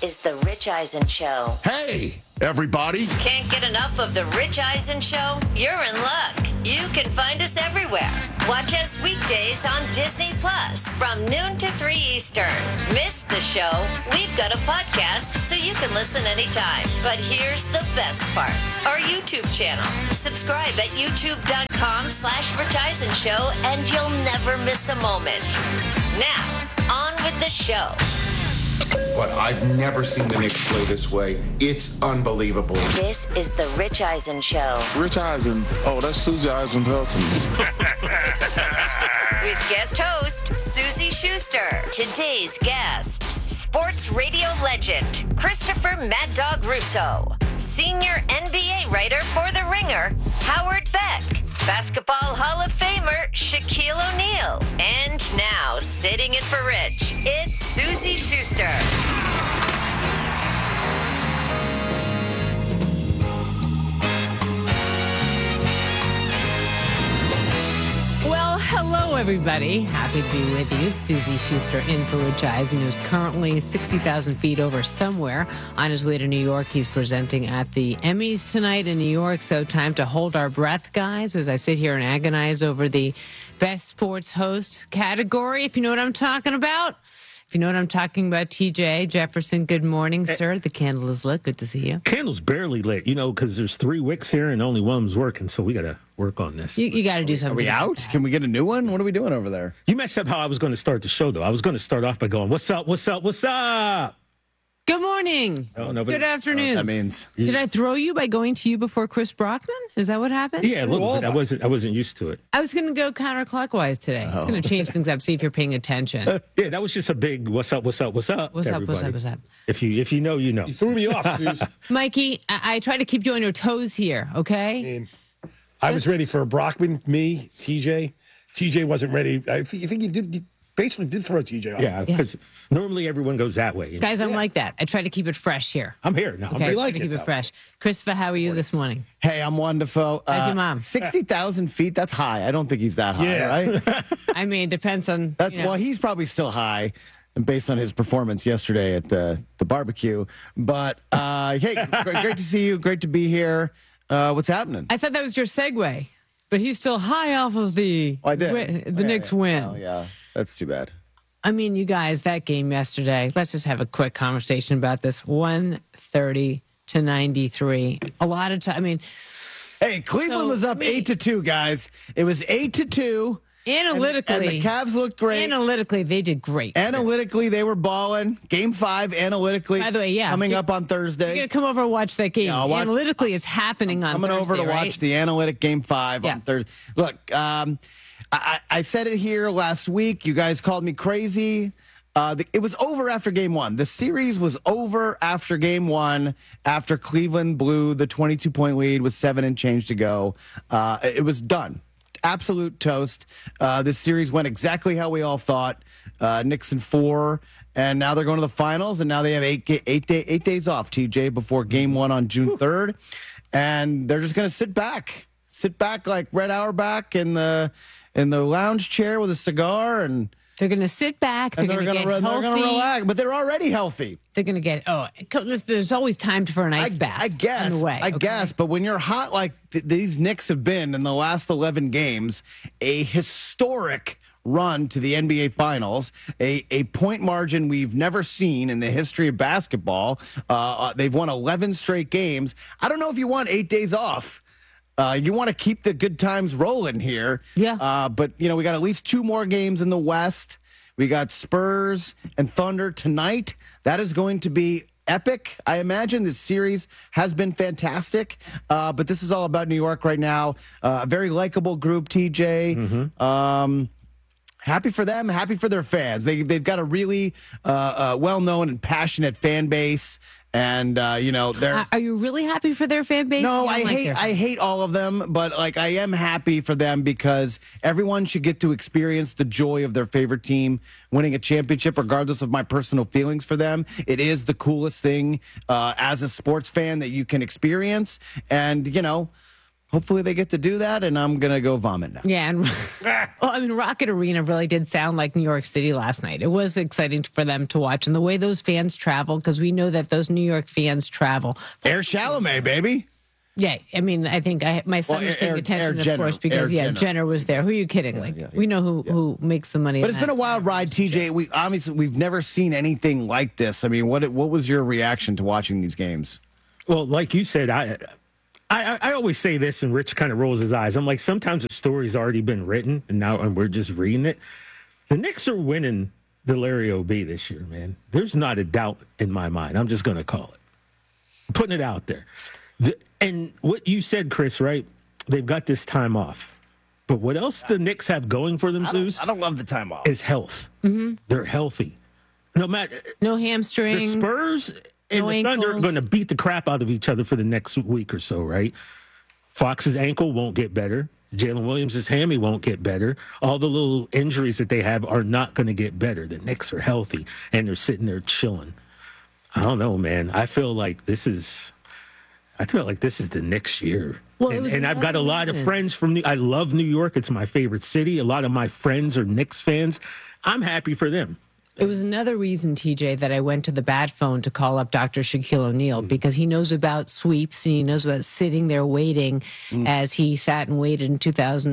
is The Rich Eisen Show. Hey, everybody. Can't get enough of The Rich Eisen Show? You're in luck. You can find us everywhere. Watch us weekdays on Disney Plus from noon to 3 Eastern. Miss the show? We've got a podcast so you can listen anytime. But here's the best part. Our YouTube channel. Subscribe at youtube.com/Rich Eisen Show and you'll never miss a moment. Now, on with the show. But I've never seen the Knicks play this way. It's unbelievable. This is The Rich Eisen Show. Rich Eisen. Oh, that's Susie Eisenhusen. With guest host, Susie Schuster. Today's guest, sports radio legend, Christopher Mad Dog Russo. Senior NBA writer for The Ringer, Howard Beck. Basketball Hall of Famer, Shaquille O'Neal. And now, sitting in for Rich, it's Susie Schuster. Well, hello, everybody. Happy to be with you. Susie Schuster in for Rich Eisen, who's currently 60,000 feet over somewhere on his way to New York. He's presenting at the Emmys tonight in New York, so time to hold our breath, guys, as I sit here and agonize over the Best Sports Host category, if you know what I'm talking about. If you know what I'm talking about, TJ Jefferson, good morning, sir. The candle is lit. Good to see you. Candle's barely lit, because there's 3 wicks here and only one's working, so we got to work on this. You got to do something. Are we out? Can we get a new one? What are we doing over there? You messed up how I was going to start the show, though. I was going to start off by going, what's up, what's up, what's up? Good morning. Oh, no, but, good afternoon. That means. Did I throw you by going to you before Chris Brockman? Is that what happened? Yeah, a little bit. I wasn't used to it. I was going to go counterclockwise today. I was going to change things up, see if you're paying attention. Yeah, that was just a big what's up, what's up, what's up. What's up, everybody. what's up, what's up? If you know, you know. You threw me off, Suze. Mikey, I try to keep you on your toes here, okay? I was ready for Brockman, me, TJ. TJ wasn't ready. I think you basically did throw TJ off. Yeah, because normally everyone goes that way. Guys, I'm like that. I try to keep it fresh here. I'm here now. Okay, I'm I try to keep it fresh. Christopher, how are you this morning? Hey, I'm wonderful. How's your mom? 60,000 feet, that's high. I don't think he's that high, right? I mean, it depends on... Well, he's probably still high based on his performance yesterday at the barbecue. But, hey, great to see you. Great to be here. What's happening? I thought that was your segue, but he's still high off of the, I did. the Knicks win. Oh, yeah. That's too bad. I mean, you guys, that game yesterday, let's just have a quick conversation about this. 130-93. A lot of time. I mean, hey, Cleveland was up 8-2, guys. It was 8-2. Analytically. And the Cavs looked great. Analytically, they did great. Analytically, they were balling. Game 5, analytically. By the way, yeah. Coming up on Thursday. You're going to come over and watch that game. Yeah, Analytically, it's happening on Thursday, coming over to watch the analytic Game 5 on Thursday. Look, I said it here last week. You guys called me crazy. It was over after Game 1. The series was over after Game 1, after Cleveland blew the 22-point lead with 7 and change to go. It was done. Absolute toast. This series went exactly how we all thought. Knicks in 4, and now they're going to the finals, and now they have 8 days off, TJ, before Game 1 on June 3rd. And they're just going to sit back like Red Auerbach in the lounge chair with a cigar, and they're going to sit back. They're going to get healthy. They're going to relax, but they're already healthy. They're going to get, there's always time for an ice bath. I guess. On the way, I guess. But when you're hot like these Knicks have been in the last 11 games, a historic run to the NBA Finals, a point margin we've never seen in the history of basketball. They've won 11 straight games. I don't know if you want 8 days off. You want to keep the good times rolling here. Yeah. But, we got at least 2 more games in the West. We got Spurs and Thunder tonight. That is going to be epic. I imagine this series has been fantastic. But this is all about New York right now. A very likable group, TJ. Mm-hmm. Happy for them. Happy for their fans. They've got a really well-known and passionate fan base. And are you really happy for their fan base? No, I hate all of them, but I am happy for them because everyone should get to experience the joy of their favorite team winning a championship, regardless of my personal feelings for them. It is the coolest thing as a sports fan that you can experience, and hopefully they get to do that, and I'm going to go vomit now. Yeah, and well, I mean, Rocket Arena really did sound like New York City last night. It was exciting for them to watch, and the way those fans travel, because we know that those New York fans travel. Air Chalamet, baby. Yeah, I mean, I think my son was paying attention, of course, because Jenner was there. Who are you kidding? We know who makes the money. But it's been a wild ride, TJ. We've never seen anything like this. I mean, what was your reaction to watching these games? Well, like you said, I always say this, and Rich kind of rolls his eyes. I'm like, sometimes the story's already been written, and we're just reading it. The Knicks are winning the Larry O.B. this year, man. There's not a doubt in my mind. I'm just going to call it. I'm putting it out there. And what you said, Chris, right? They've got this time off. But what else the Knicks have going for themselves? I don't love the time off. Is health. Mm-hmm. They're healthy. No hamstrings. The Spurs and the Thunder are going to beat the crap out of each other for the next week or so, right? Fox's ankle won't get better. Jalen Williams' hammy won't get better. All the little injuries that they have are not going to get better. The Knicks are healthy, and they're sitting there chilling. I don't know, man. I feel like this is the next year. Well, and I've got a lot of friends I love New York. It's my favorite city. A lot of my friends are Knicks fans. I'm happy for them. It was another reason, TJ, that I went to the bat phone to call up Dr. Shaquille O'Neal, because he knows about sweeps and he knows about sitting there waiting as he sat and waited in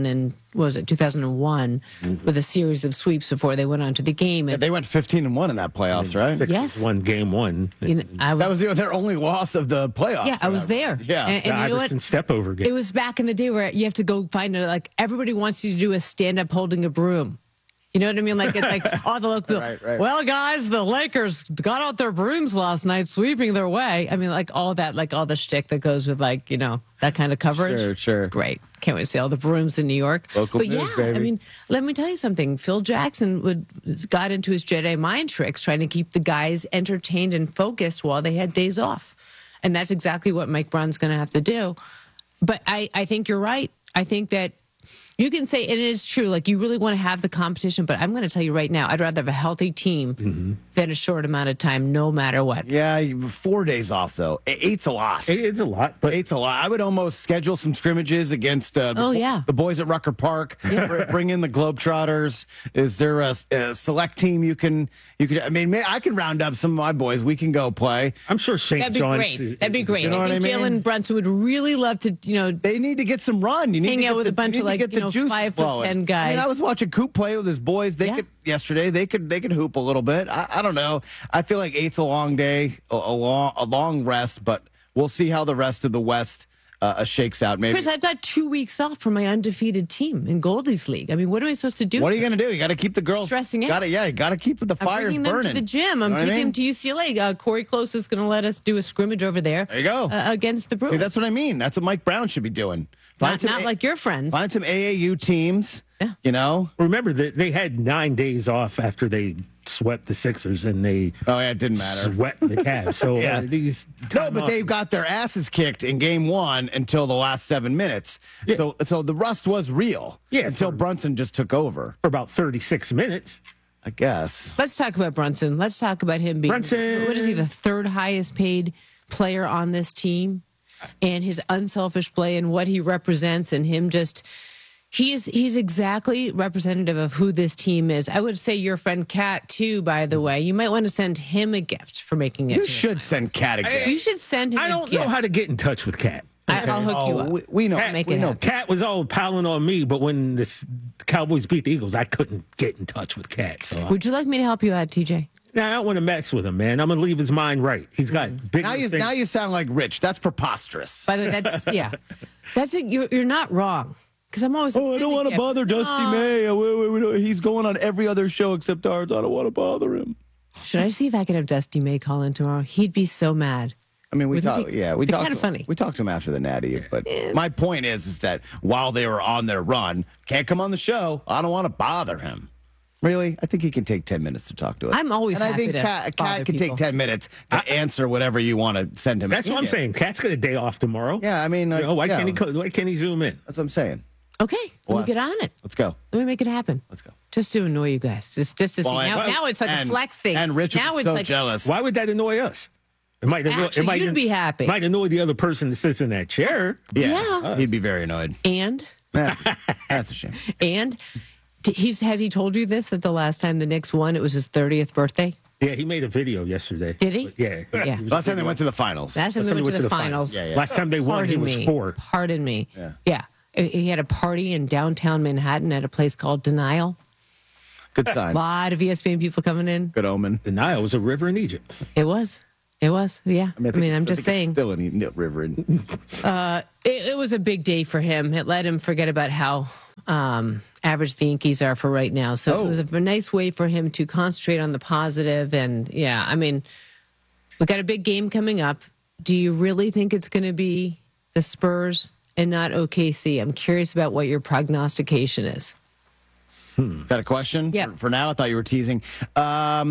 2001 with a series of sweeps before they went on to the game. Yeah, they went 15-1 in that playoffs, right? Yes. Won game one. That was their only loss of the playoffs. Yeah, I was there. Yeah. And the Iverson step-over game. It was back in the day where you have to go find it. Like, everybody wants you to do a stand-up holding a broom. You know what I mean? Like, it's like all the local people. Right. Well, guys, the Lakers got out their brooms last night, sweeping their way. I mean, like all that, like all the shtick that goes with, like, you know, that kind of coverage. Sure. It's great. Can't wait to see all the brooms in New York. Local news, baby. I mean, let me tell you something. Phil Jackson got into his Jedi mind tricks trying to keep the guys entertained and focused while they had days off. And that's exactly what Mike Brown's going to have to do. But I think you're right. I think that you can say, and it is true, like, you really want to have the competition, but I'm going to tell you right now, I'd rather have a healthy team than a short amount of time, no matter what. Yeah, 4 days off, though. 8's a lot. It's a lot. But 8's a lot. I would almost schedule some scrimmages against the boys at Rucker Park. Yeah. Bring in the Globetrotters. Is there a select team you could? I mean, I can round up some of my boys. We can go play. I'm sure St. John's. That'd be great. You know I think Jalen Brunson would really love to, They need to get some run. You need hang to out with a bunch of, like, 5'10" guys. I mean, I was watching Coop play with his boys. Yesterday. They could hoop a little bit. I don't know. I feel like 8's a long day, a long rest, but we'll see how the rest of the West shakes out. Maybe. Chris, I've got 2 weeks off from my undefeated team in Goldie's League. I mean, what am I supposed to do? What are you going to do? You got to keep the girls stressing out. You got to keep the fires burning. burning. Them to the gym. I'm taking them to UCLA. Corey Close is going to let us do a scrimmage over there. There you go. Against the Bruins. See, that's what I mean. That's what Mike Brown should be doing. Not like your friends. Find some AAU teams. Yeah. You know. Remember that they had 9 days off after they swept the Sixers, and they it didn't matter. Swept the Cavs. So they got their asses kicked in game 1 until the last 7 minutes. Yeah. So the rust was real. Yeah, until Brunson just took over for about 36 minutes. I guess. Let's talk about Brunson. Let's talk about him being what is he, the 3rd highest paid player on this team, and his unselfish play and what he represents, and him just. He's exactly representative of who this team is. I would say your friend Kat, too, by the way. You might want to send him a gift for making it. You should send Kat a gift. You should send him a gift. I don't know how to get in touch with Kat. I'll hook you up. We know. Kat was all piling on me, but when the Cowboys beat the Eagles, I couldn't get in touch with Kat. So would you like me to help you out, TJ? No, I don't want to mess with him, man. I'm going to leave his mind right. He's got big. Now you sound like Rich. That's preposterous. By the way, that's it. You're not wrong. Because I'm always. I don't want to bother Dusty May. He's going on every other show except ours. I don't want to bother him. Should I see if I can have Dusty May call in tomorrow? He'd be so mad. I mean, we talked. Kind of funny. We talked to him after the Natty, but my point is that while they were on their run, can't come on the show. I don't want to bother him. Really, I think he can take 10 minutes to talk to us. I'm always. And I think Kat can take 10 minutes to answer whatever you want to send him. That's what I'm saying. Kat's got a day off tomorrow. Yeah, I mean, why can't he zoom in? That's what I'm saying. Okay, let me get on it. Let's go. Let me make it happen. Let's go. Just to annoy you guys. Just to see. Now it's like a flex thing. And Rich is so jealous. Why would that annoy us? Actually, you'd be happy. Might annoy the other person that sits in that chair. Yeah. He'd be very annoyed. And That's a shame. And has he told you this, that the last time the Knicks won, it was his 30th birthday? Yeah, he made a video yesterday. Did he? Yeah. Yeah. Last time they went to the finals. Last time they went to the finals. Yeah, yeah. Last time they won, he was 4. Pardon me. Yeah. He had a party in downtown Manhattan at a place called Denial. Good A sign. lot of ESPN people coming in. Good omen. The Nile was a river in Egypt. It was. Yeah. I mean, I'm just saying. It's still in the river. It was a big day for him. It let him forget about how average the Yankees are for right now. So it was a nice way for him to concentrate on the positive. And yeah, I mean, we got a big game coming up. Do you really think it's going to be the Spurs and not OKC? I'm curious about what your prognostication is. Is that a question? Yeah. For now, I thought you were teasing. I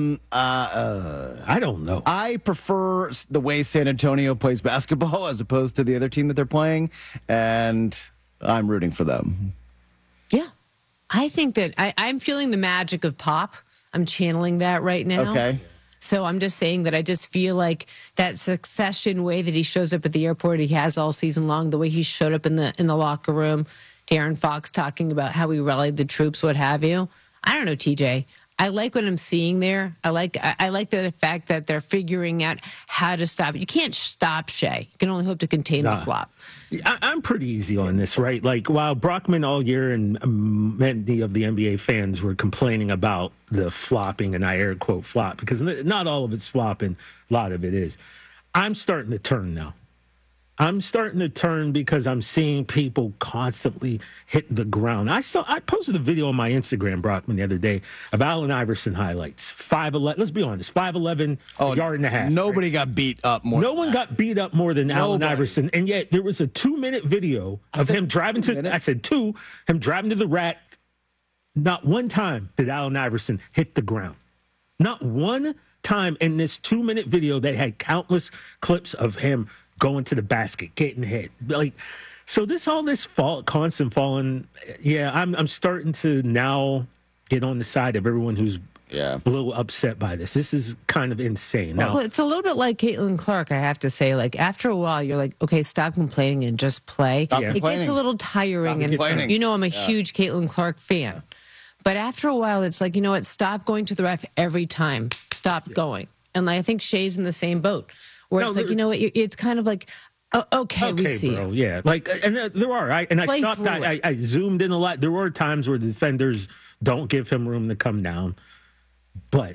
don't know. I prefer the way San Antonio plays basketball as opposed to the other team that they're playing, and I'm rooting for them. Yeah. I think that I'm feeling the magic of Pop. I'm channeling that right now. Okay. So I'm just saying that I just feel like that succession way that he shows up at the airport, he has all season long, the way he showed up in the locker room, Darren Fox talking about how he rallied the troops, what have you. I don't know, TJ. I like what I'm seeing there. I like the fact that they're figuring out how to stop it. You can't stop Shea. You can only hope to contain the flop. I'm pretty easy on this, right? Like, while Brockman all year and many of the NBA fans were complaining about the flopping, and I air quote flop, because not all of it's flopping, a lot of it is. I'm starting to turn now. I'm starting to turn because I'm seeing people constantly hit the ground. I posted a video on my Instagram, Brockman, the other day of Allen Iverson highlights. 5'11", let's be honest, 5'11", a yard and a half. Nobody got beat up more. No one got beat up more than Allen Iverson. And yet there was a 2-minute video of him driving to, him driving to the rack. Not one time did Allen Iverson hit the ground. Not one time in this 2-minute video. They had countless clips of him going to the basket, getting hit. Like, so constant falling. Yeah, I'm starting to now get on the side of everyone who's a little upset by this. This is kind of insane. Now, well, it's a little bit like Caitlin Clark, I have to say. Like, after a while, you're like, okay, stop complaining and just play. It gets a little tiring. And you know, I'm a huge Caitlin Clark fan. But after a while, it's like, you know what? Stop going to the ref every time. Stop going. And I think Shea's in the same boat. Where it's like, you know what, it's kind of like, okay, we see bro. it. Yeah, like, and there are, I stopped, I zoomed in a lot. There were times where the defenders don't give him room to come down, but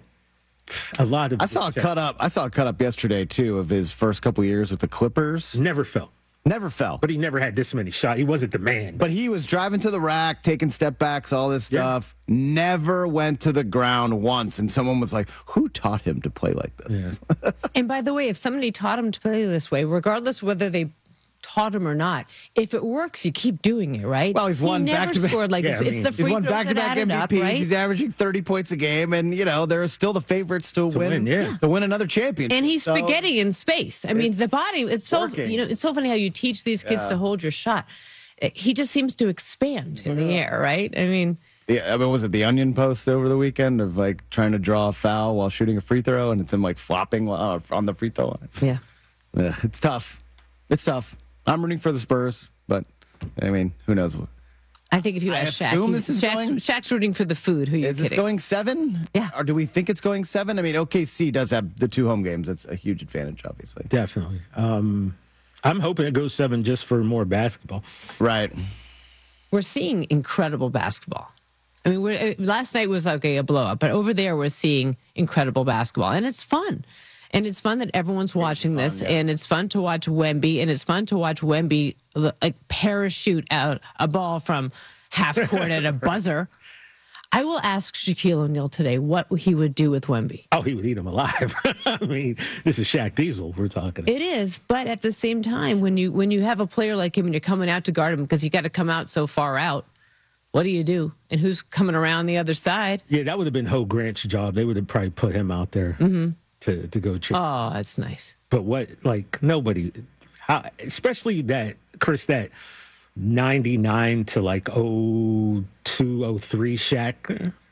a lot of I saw a cut up yesterday too of his first couple years with the Clippers. Never fell. Never fell. But he never had this many shots. He wasn't the man. But he was driving to the rack, taking step backs, all this stuff. Never went to the ground once. And someone was like, who taught him to play like this? Yeah. And by the way, if somebody taught him to play this way, regardless whether they taught him or not, if it works, you keep doing it, right? Well, he's won back-to-back. Scored like this. It's the free he's won throws back-to-back that MVPs. added up, right? He's averaging 30 points a game, and they're still the favorites to win another championship. And he's spaghetti in space. I mean, the body. It's so it's so funny how you teach these kids to hold your shot. He just seems to expand in the air, right? I mean. Yeah, I mean, was it the Onion post over the weekend of like trying to draw a foul while shooting a free throw, and it's him like flopping on the free throw line? Yeah, it's tough. It's tough. I'm rooting for the Spurs, but I mean, who knows? I think if you ask Shaq, Shaq's rooting for the food. Who are you kidding? Is this going 7? Yeah. Or do we think it's going 7? I mean, OKC does have the 2 home games. That's a huge advantage, obviously. Definitely. I'm hoping it goes 7 just for more basketball. Right. We're seeing incredible basketball. I mean, last night was okay, a blowout, but over there we're seeing incredible basketball, and it's fun. And it's fun that everyone's watching this, and it's fun to watch Wemby, and it's fun to watch Wemby like parachute out a ball from half court at a buzzer. I will ask Shaquille O'Neal today what he would do with Wemby. Oh, he would eat him alive. I mean, this is Shaq Diesel we're talking about. It is, but at the same time, when you have a player like him and you're coming out to guard him because you got to come out so far out, what do you do? And who's coming around the other side? Yeah, that would have been Ho Grant's job. They would have probably put him out there to go check. Oh, that's nice. But nobody, especially that 99 to like 02, 03 Shaq.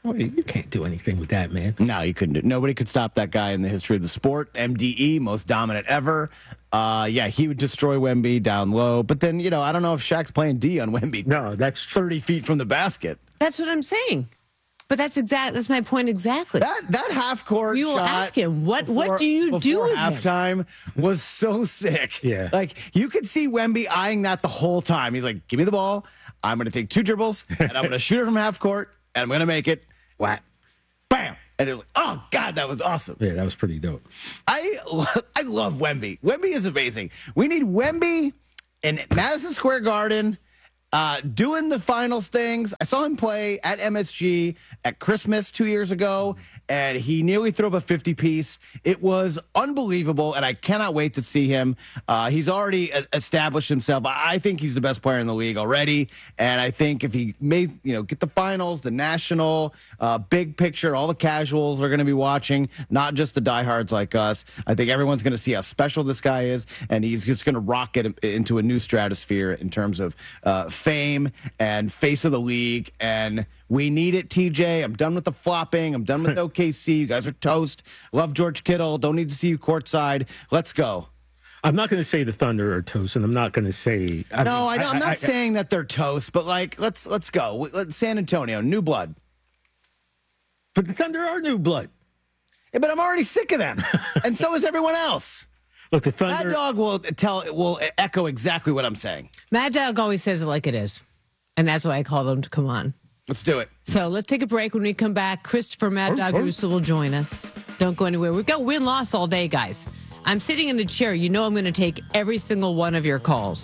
Oh, you can't do anything with that, man. No, you couldn't do it. Nobody could stop that guy in the history of the sport. MDE, most dominant ever. Yeah, he would destroy Wemby down low. But then, I don't know if Shaq's playing D on Wemby. No, that's 30 feet from the basket. That's what I'm saying. But that's my point exactly. That half court we will shot ask him, what do you do with halftime was so sick. Yeah. Like, you could see Wemby eyeing that the whole time. He's like, give me the ball. I'm going to take 2 dribbles, and I'm going to shoot it from half court, and I'm going to make it. Whack. Bam. And it was like, oh, God, that was awesome. Yeah, that was pretty dope. I love Wemby. Wemby is amazing. We need Wemby in Madison Square Garden doing the finals things. I saw him play at MSG at Christmas 2 years ago, and he nearly threw up a 50-piece. It was unbelievable, and I cannot wait to see him. He's already established himself. I think he's the best player in the league already, and I think if he may, get the finals, the national, big picture, all the casuals are going to be watching, not just the diehards like us. I think everyone's going to see how special this guy is, and he's just going to rocket into a new stratosphere in terms of fame and face of the league, and we need it, TJ. I'm done with the flopping. I'm done with OKC. You guys are toast. Love George Kittle. Don't need to see you courtside. Let's go. I'm not going to say the Thunder are toast, and I'm not going to say. I'm not saying that they're toast, but let's go. San Antonio, new blood. But the Thunder are new blood. Yeah, but I'm already sick of them, and so is everyone else. Look, the Thunder. Mad Dog will echo exactly what I'm saying. Mad Dog always says it like it is, and that's why I called him to come on. Let's do it. So let's take a break. When we come back, Christopher Mad Dog Russo will join us. Don't go anywhere. We've got win-loss all day, guys. I'm sitting in the chair. I'm going to take every single one of your calls.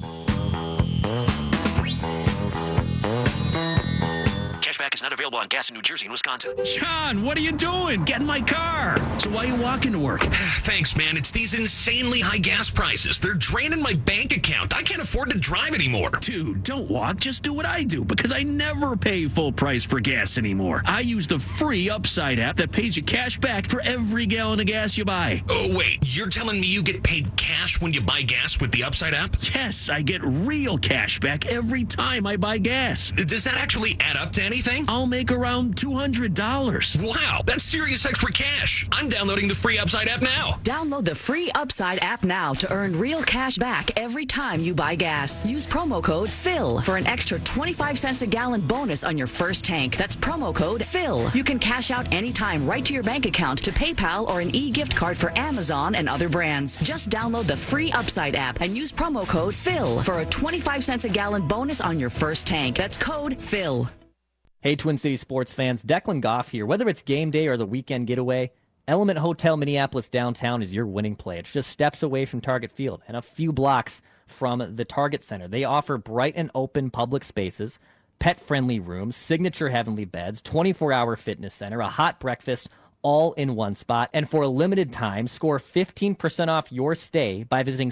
Cashback is not available on gas in New Jersey and Wisconsin. John, what are you doing? Get in my car. So why are you walking to work? Thanks, man. It's these insanely high gas prices. They're draining my bank account. I can't afford to drive anymore. Dude, don't walk. Just do what I do because I never pay full price for gas anymore. I use the free Upside app that pays you cash back for every gallon of gas you buy. Oh, wait. You're telling me you get paid cash when you buy gas with the Upside app? Yes, I get real cash back every time I buy gas. Does that actually add up to anything? I'll make around $200. Wow, that's serious extra cash. I'm downloading the free Upside app now. Download the free Upside app now to earn real cash back every time you buy gas. Use promo code PHIL for an extra 25 cents a gallon bonus on your first tank. That's promo code PHIL. You can cash out anytime right to your bank account, to PayPal, or an e-gift card for Amazon and other brands. Just download the free Upside app and use promo code PHIL for a 25 cents a gallon bonus on your first tank. That's code PHIL. Hey, Twin Cities sports fans, Declan Goff here. Whether it's game day or the weekend getaway, Element Hotel Minneapolis downtown is your winning play. It's just steps away from Target Field and a few blocks from the Target Center. They offer bright and open public spaces, pet-friendly rooms, signature heavenly beds, 24-hour fitness center, a hot breakfast, all in one spot. And for a limited time, score 15% off your stay by visiting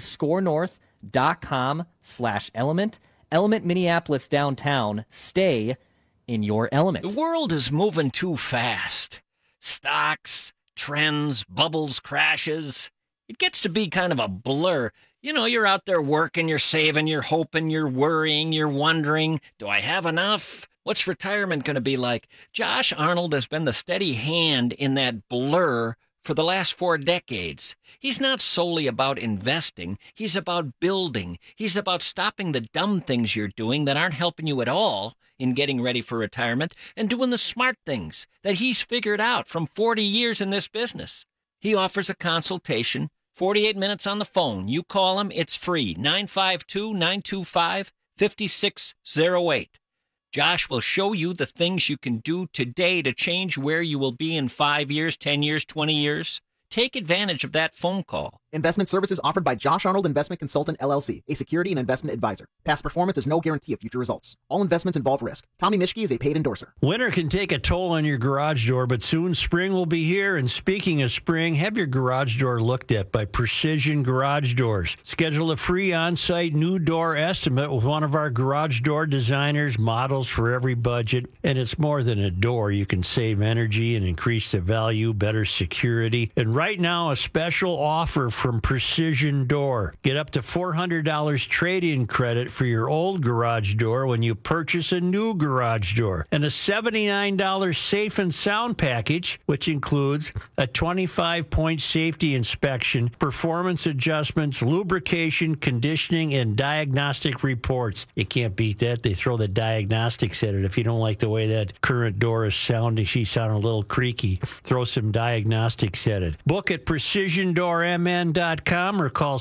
scorenorth.com/element. Element Minneapolis downtown. Stay in your element. The world is moving too fast. Stocks, trends, bubbles, crashes. It gets to be kind of a blur. You're out there working, you're saving, you're hoping, you're worrying, you're wondering, do I have enough? What's retirement going to be like? Josh Arnold has been the steady hand in that blur for the last 4 decades. He's not solely about investing. He's about building. He's about stopping the dumb things you're doing that aren't helping you at all in getting ready for retirement and doing the smart things that he's figured out from 40 years in this business. He offers a consultation, 48 minutes on the phone. You call him, it's free, 952-925-5608. Josh will show you the things you can do today to change where you will be in 5 years, 10 years, 20 years. Take advantage of that phone call. Investment services offered by Josh Arnold Investment Consultant, LLC, a security and investment advisor. Past performance is no guarantee of future results. All investments involve risk. Tommy Mischke is a paid endorser. Winter can take a toll on your garage door, but soon spring will be here. And speaking of spring, have your garage door looked at by Precision Garage Doors. Schedule a free on-site new door estimate with one of our garage door designers, models for every budget. And it's more than a door. You can save energy and increase the value, better security. And right now, a special offer from Precision Door. Get up to $400 trade-in credit for your old garage door when you purchase a new garage door. And a $79 safe and sound package, which includes a 25-point safety inspection, performance adjustments, lubrication, conditioning, and diagnostic reports. You can't beat that. They throw the diagnostics at it. If you don't like the way that current door is sounding, she's sounding a little creaky, throw some diagnostics at it. Book at precisiondoormn.com or call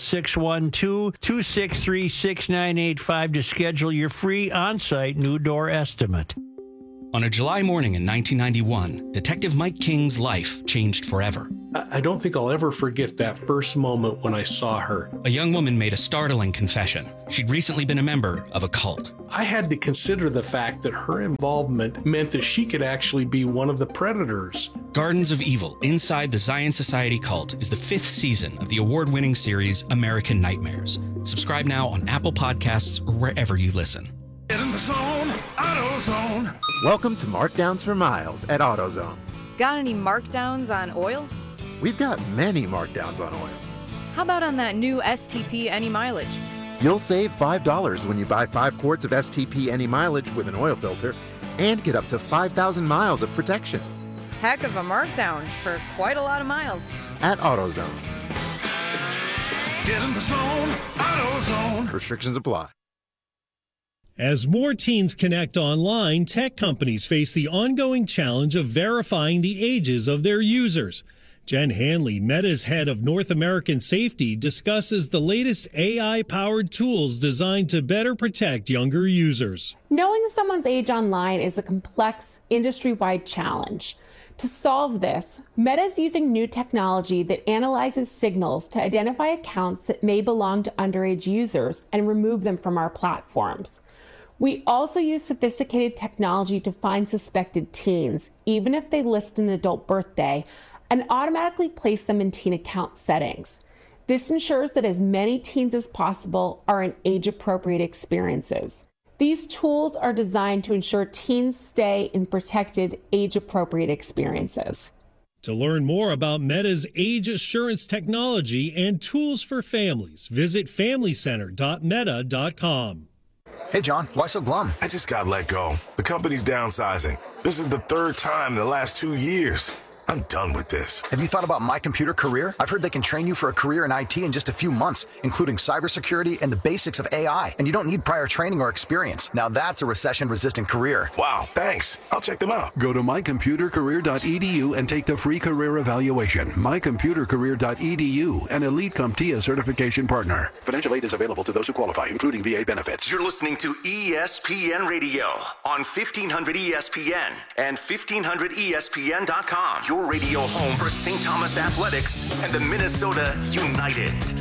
612-263-6985 to schedule your free on-site new door estimate. On a July morning in 1991, Detective Mike King's life changed forever. I don't think I'll ever forget that first moment when I saw her. A young woman made a startling confession. She'd recently been a member of a cult. I had to consider the fact that her involvement meant that she could actually be one of the predators. Gardens of Evil Inside the Zion Society Cult is the 5th season of the award-winning series American Nightmares. Subscribe now on Apple Podcasts or wherever you listen. Get in the zone, AutoZone. Welcome to Markdowns for Miles at AutoZone. Got any markdowns on oil? We've got many markdowns on oil. How about on that new STP Any Mileage? You'll save $5 when you buy 5 quarts of STP Any Mileage with an oil filter and get up to 5,000 miles of protection. Heck of a markdown for quite a lot of miles. At AutoZone. Get in the zone, AutoZone. Restrictions apply. As more teens connect online, tech companies face the ongoing challenge of verifying the ages of their users. Jen Hanley, Meta's head of North American safety, discusses the latest AI-powered tools designed to better protect younger users. Knowing someone's age online is a complex, industry-wide challenge. To solve this, Meta is using new technology that analyzes signals to identify accounts that may belong to underage users and remove them from our platforms. We also use sophisticated technology to find suspected teens, even if they list an adult birthday, and automatically place them in teen account settings. This ensures that as many teens as possible are in age-appropriate experiences. These tools are designed to ensure teens stay in protected, age-appropriate experiences. To learn more about Meta's age assurance technology and tools for families, visit FamilyCenter.meta.com. Hey, John, why so glum? I just got let go. The company's downsizing. This is the 3rd time in the last 2 years. I'm done with this. Have you thought about My Computer Career? I've heard they can train you for a career in IT in just a few months, including cybersecurity and the basics of AI. And you don't need prior training or experience. Now that's a recession-resistant career. Wow, thanks. I'll check them out. Go to mycomputercareer.edu and take the free career evaluation. Mycomputercareer.edu, an Elite CompTIA certification partner. Financial aid is available to those who qualify, including VA benefits. You're listening to ESPN Radio on 1500 ESPN and 1500ESPN.com. Your radio home for St. Thomas Athletics and the Minnesota United.